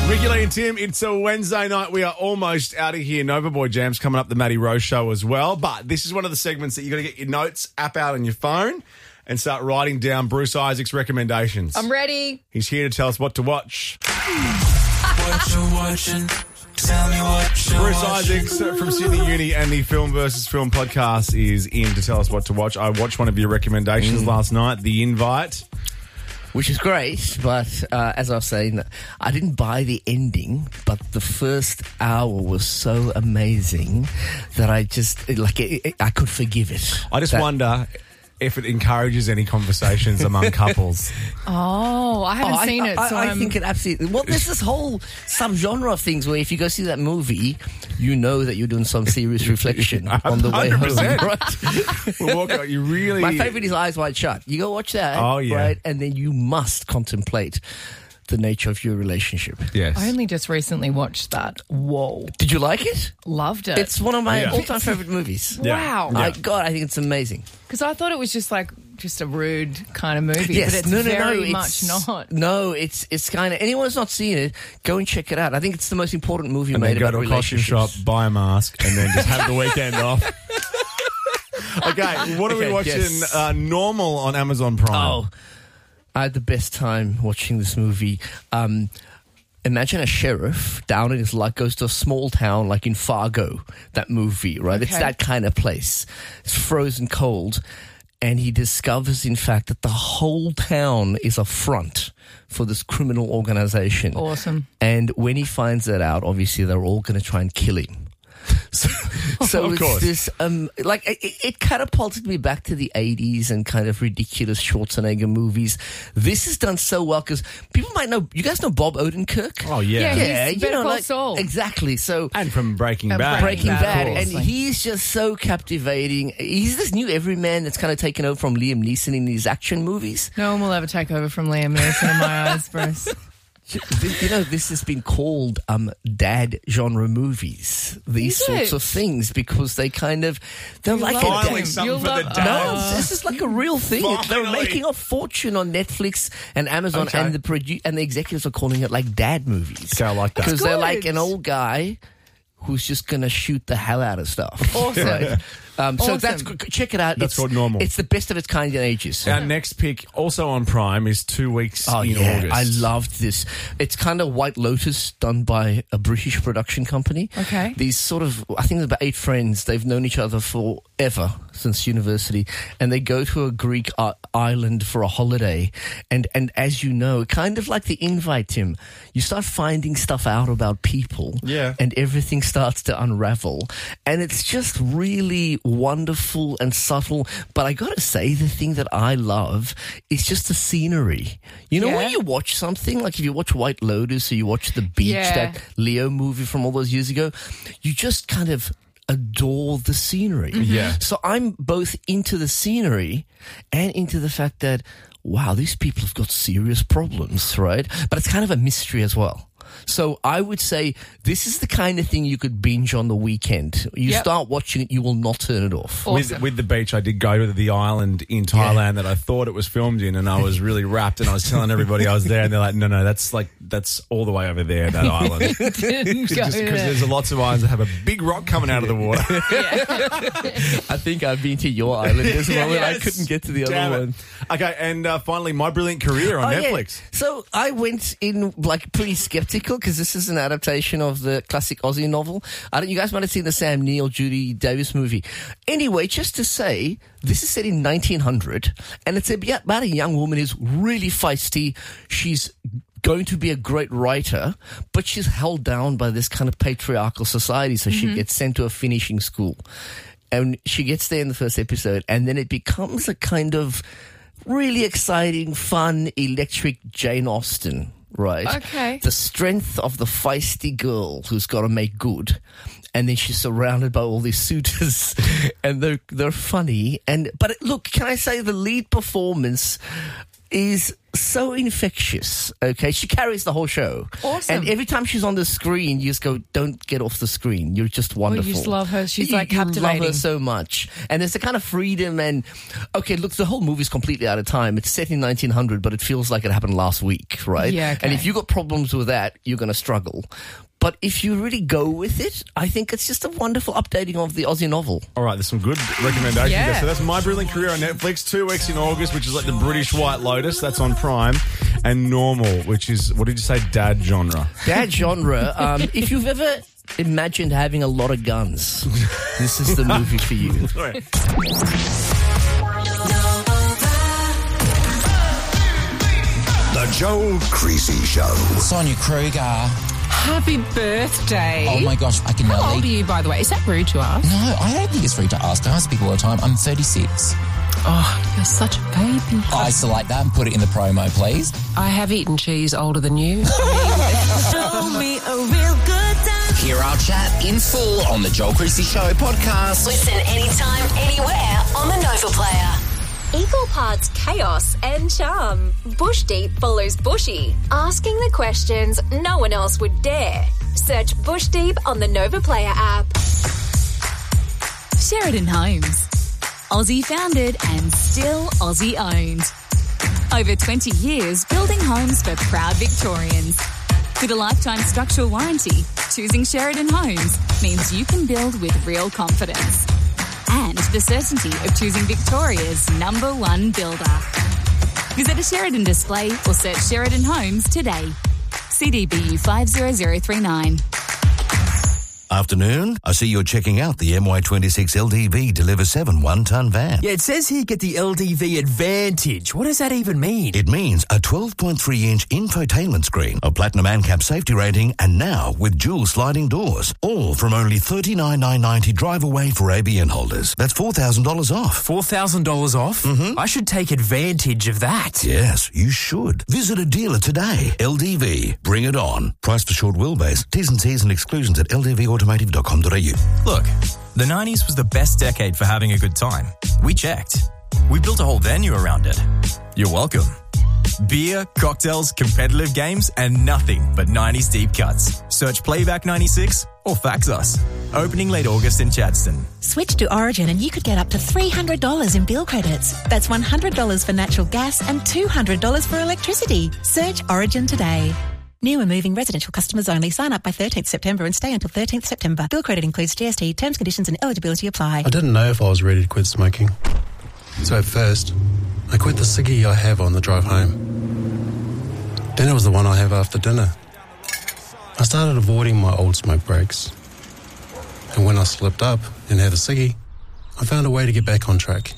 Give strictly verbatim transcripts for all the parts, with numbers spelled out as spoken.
Ricky Lee and Tim, it's a Wednesday night. We are almost out of here. Nova Boy Jam's coming up, the Matty Rose Show as well. But this is one of the segments that you got to get your notes app out on your phone and start writing down Bruce Isaac's recommendations. I'm ready. He's here to tell us what to watch. What you watching? Tell me what you Bruce watching. Isaacs from Sydney Uni and the Film versus Film podcast is in to tell us what to watch. I watched one of your recommendations Mm. last night, The Invite. Which is great, but uh, as I was saying, I didn't buy the ending, but the first hour was so amazing that I just, like, it, it, I could forgive it. I just That- wonder if it encourages any conversations among couples. Oh, I haven't Oh, seen I, it. I, so I I'm... think it absolutely. Well, there's this whole subgenre of things where if you go see that movie, you know that you're doing some serious reflection on the way one hundred percent. home. Right? Well, walk out, you really... My favorite is Eyes Wide Shut. You go watch that, Oh, yeah. right? And then you must contemplate the nature of your relationship. Yes. I only just recently watched that. Whoa. Did you like it? Loved it. It's one of my Yeah. all-time favorite movies. Wow. Yeah. I, God, I think it's amazing. Because I thought it was just like just a rude kind of movie, Yes, but it's no, no, very no, much it's, not. No, it's it's kind of anyone who's not seen it, go and check it out. I think it's the most important movie And made then go about to a costume relationships. shop, buy a mask, and then just have the weekend off. Okay, what are we Okay, watching? yes. Uh, Normal on Amazon Prime. Oh, I had the best time watching this movie. Um, imagine a sheriff down in his luck goes to a small town like in Fargo, that movie, right? It's Okay. that kind of place. It's frozen cold. And he discovers, in fact, that the whole town is a front for this criminal organization. Awesome. And when he finds that out, obviously they're all going to try and kill him. So, so Of it's course. this, um, like, it, it catapulted me back to the eighties and kind of ridiculous Schwarzenegger movies. This is done so well because people might know, you guys know Bob Odenkirk? Oh, yeah. Yeah, he's Better Call Saul. Exactly. So, And from Breaking Uh, Bad. Breaking Bad, Bad, of and course. he's just so captivating. He's this new everyman that's kind of taken over from Liam Neeson in these action movies. No one will ever take over from Liam Neeson in my eyes, Bruce. You know, this has been called um, dad genre movies. These Is sorts it? of things because they kind of they're You like love a them. Finally, dad. something You'll for the love- dads. No, this is like a real thing. They're Finally. making a fortune on Netflix and Amazon, Okay. and the produ- and the executives are calling it like dad movies. Okay, I like that. because they're good. like an old guy who's just going to shoot the hell out of stuff. Awesome. Right? Um, so Awesome. that's check it out. That's it's, called Normal. It's the best of its kind in ages. Our next pick, also on Prime, is Two Weeks Oh in yeah, August. I loved this. It's kind of White Lotus done by a British production company. Okay. These sort of, I think there's about eight friends. They've known each other forever since university, and they go to a Greek uh, island for a holiday. And and as you know, kind of like the Invite, Tim, you start finding stuff out about people. Yeah. And everything starts to unravel, and it's just really wonderful and subtle. But I gotta say, the thing that I love is just the scenery. You know, Yeah. when you watch something, like if you watch White Lotus or you watch The Beach, Yeah. that Leo movie from all those years ago, you just kind of adore the scenery. Yeah. So I'm both into the scenery and into the fact that, wow, these people have got serious problems, right? But it's kind of a mystery as well. So I would say this is the kind of thing you could binge on the weekend. You Yep. start watching it, you will not turn it off. Awesome. With, with the beach, I did go to the island in Thailand that I thought it was filmed in, and I was really wrapped, and I was telling everybody I was there, and they're like, no, no, that's like, that's all the way over there, that island. Didn't go Just because there. there's lots of islands that have a big rock coming out of the water. I think I've been to your island as well, and I Yes. couldn't get to the Damn other it. one. Okay, and uh, finally, My Brilliant Career on Oh, yeah. Netflix. So I went in like pretty skeptical because this is an adaptation of the classic Aussie novel. I don't, you guys might have seen the Sam Neill, Judy Davis movie. Anyway, just to say, this is set in nineteen hundred, and it's about a young woman who's really feisty. She's going to be a great writer, but she's held down by this kind of patriarchal society, so she gets sent to a finishing school. And she gets there in the first episode, and then it becomes a kind of really exciting, fun, electric Jane Austen, right? Okay. The strength of the feisty girl who's got to make good. And then she's surrounded by all these suitors, and they're, they're funny. And But look, can I say the lead performance is so infectious, okay? She carries the whole show. Awesome. And every time she's on the screen, you just go, don't get off the screen. You're just wonderful. you just love her. She's, You- like, you love captivating. her so much. And there's a kind of freedom and, okay, look, the whole movie's completely out of time. It's set in nineteen hundred, but it feels like it happened last week, right? Yeah, okay. And if you got problems with that, you're going to struggle. But if you really go with it, I think it's just a wonderful updating of the Aussie novel. All right, there's some good recommendations Yeah. there. So that's My Brilliant Career on Netflix, two weeks in August, which is like the British White Lotus. That's on Prime. And Normal, which is, what did you say, dad genre? That genre, um, if you've ever imagined having a lot of guns, this is the movie for you. All right. The Joe Creasy Show. Sonia Kruger. Happy birthday. Oh my gosh, I can How old are nearly. you, by the way? Is that rude to ask? No, I don't think it's rude to ask. I ask people all the time. I'm thirty-six. Oh, you're such a baby. I isolate that and put it in the promo, please. I have eaten cheese older than you. Show me a real good time. Hear our chat in full on the Joel Creasy Show podcast. Listen anytime, anywhere on the Nova Player. Equal parts chaos and charm. Bush Deep follows Bushy, asking the questions no one else would dare. Search Bush Deep on the Nova Player app. Sheridan Homes. Aussie founded and still Aussie owned. Over twenty years building homes for proud Victorians. With a lifetime structural warranty, choosing Sheridan Homes means you can build with real confidence. And the certainty of choosing Victoria's number one builder. Visit a Sheridan display or search Sheridan Homes today. C D B U five zero zero three nine. Afternoon. I see you're checking out the M Y twenty-six L D V Deliver seven one-ton van. Yeah, it says here get the L D V Advantage. What does that even mean? It means a twelve point three inch infotainment screen, a platinum ANCAP safety rating, and now with dual sliding doors. All from only thirty-nine thousand nine hundred ninety drive away for A B N holders. That's four thousand dollars off. four thousand dollars off? Mm-hmm. I should take advantage of that. Yes, you should. Visit a dealer today. L D V. Bring it on. Price for short wheelbase. T's and C's and exclusions at l d v automotive dot com dot a u. Look, the nineties was the best decade for having a good time. We checked. We built a whole venue around it. You're welcome. Beer, cocktails, competitive games, and nothing but nineties deep cuts. Search Playback ninety-six or fax us. Opening late August in Chadstone. Switch to Origin and you could get up to three hundred dollars in bill credits. That's one hundred dollars for natural gas and two hundred dollars for electricity. Search Origin today. New and moving residential customers only. Sign up by thirteenth September and stay until thirteenth September. Bill credit includes G S T. Terms, conditions and eligibility apply. I didn't know if I was ready to quit smoking. So at first, I quit the ciggy I have on the drive home. Then it was the one I have after dinner. I started avoiding my old smoke breaks. And when I slipped up and had a ciggy, I found a way to get back on track.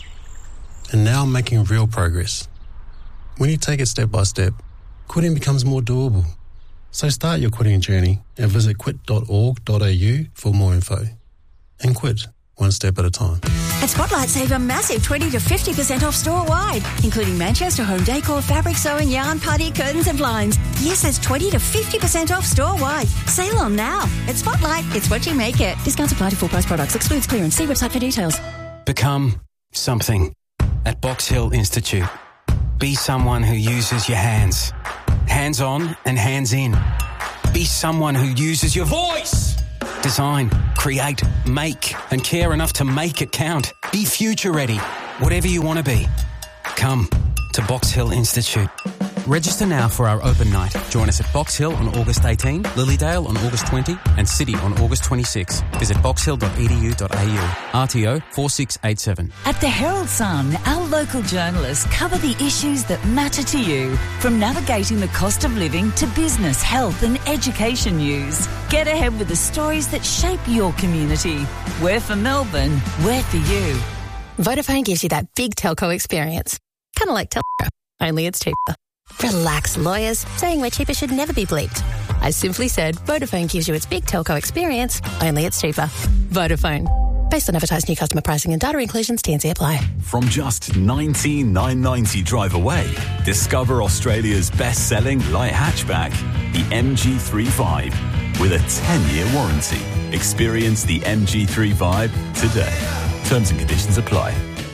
And now I'm making real progress. When you take it step by step, quitting becomes more doable. So start your quitting journey and visit quit dot org dot a u for more info. And quit one step at a time. At Spotlight, save a massive twenty to fifty percent off store-wide, including Manchester home decor, fabric sewing, yarn, putty, curtains and blinds. Yes, that's twenty to fifty percent off store-wide. Sale on now. At Spotlight, it's what you make it. Discounts apply to full price products. Excludes clearance. See website for details. Become something at Box Hill Institute. Be someone who uses your hands. Hands-on and hands-in. Be someone who uses your voice. Design, create, make, and care enough to make it count. Be future-ready. Whatever you want to be. Come to Box Hill Institute. Register now for our open night. Join us at Box Hill on August eighteenth, Lilydale on August twentieth, and City on August twenty-sixth. Visit box hill dot e d u dot a u. R T O four six eight seven. At the Herald Sun, our local journalists cover the issues that matter to you, from navigating the cost of living to business, health and education news. Get ahead with the stories that shape your community. We're for Melbourne, we're for you. Vodafone gives you that big telco experience. Kind of like Telstra, only it's cheaper. Relax, lawyers. Saying we're cheaper should never be bleeped. I simply said Vodafone gives you its big telco experience, only it's cheaper. Vodafone. Based on advertised new customer pricing and data inclusions, T N C apply. From just nineteen thousand nine hundred ninety drive away, discover Australia's best-selling light hatchback, the M G three five, with a ten-year warranty. Experience the M G three five today. Terms and conditions apply.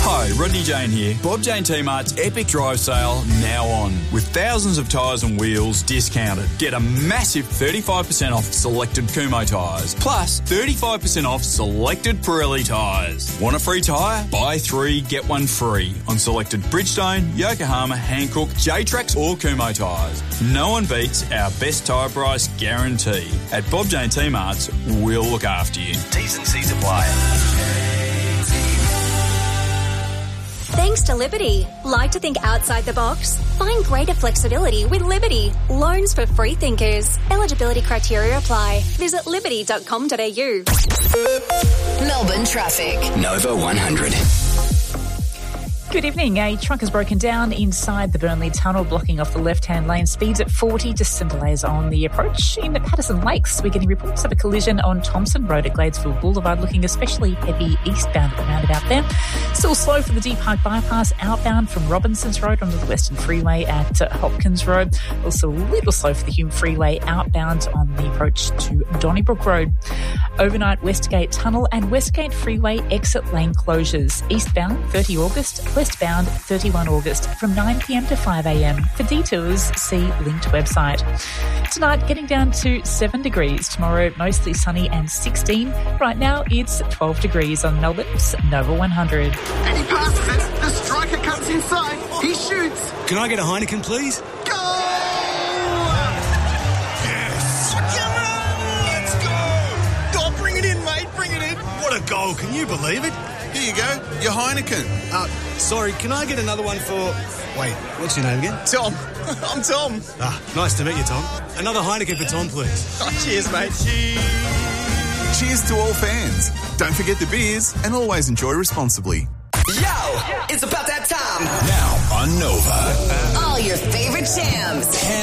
Hi, Rodney Jane here. Bob Jane T-Mart's Epic Drive Sale now on. With thousands of tyres and wheels discounted. Get a massive thirty-five percent off selected Kumho tyres. Plus thirty-five percent off selected Pirelli tyres. Want a free tyre? Buy three, get one free on selected Bridgestone, Yokohama, Hankook, J-Trax or Kumho tyres. No one beats our best tyre price guarantee. At Bob Jane T-Mart's, we'll look after you. T's and C's apply. Thanks to Liberty. Like to think outside the box? Find greater flexibility with Liberty. Loans for free thinkers. Eligibility criteria apply. Visit liberty dot com dot a u. Melbourne traffic. Nova one hundred. Good evening. A truck has broken down inside the Burnley Tunnel, blocking off the left-hand lane. Speeds at forty, just some delays on the approach. In the Patterson Lakes, we're getting reports of a collision on Thompson Road at Gladesville Boulevard, looking especially heavy eastbound at the roundabout there. Still slow for the Deep Park Bypass outbound from Robinsons Road onto the Western Freeway at uh, Hopkins Road. Also a little slow for the Hume Freeway outbound on the approach to Donnybrook Road. Overnight Westgate Tunnel and Westgate Freeway exit lane closures. Eastbound thirty August, westbound thirty-first August from nine p.m. to five a.m. For details, see linked website. Tonight, getting down to seven degrees. Tomorrow, mostly sunny and sixteen. Right now, it's twelve degrees on Melbourne's Nova one hundred. And he passes it. The striker comes inside. He shoots. Can I get a Heineken, please? Go! Yes! Come on, let's go! Oh, bring it in, mate, bring it in. What a goal, can you believe it? Here you go, your Heineken. Uh, sorry, can I get another one for... Wait, what's your name again? Tom. I'm Tom. Ah, nice to meet you, Tom. Another Heineken for Tom, please. Oh, cheers, mate. Cheers. Cheers to all fans. Don't forget the beers and always enjoy responsibly. Yo, it's about that time. Now on Nova. All your favorite jams.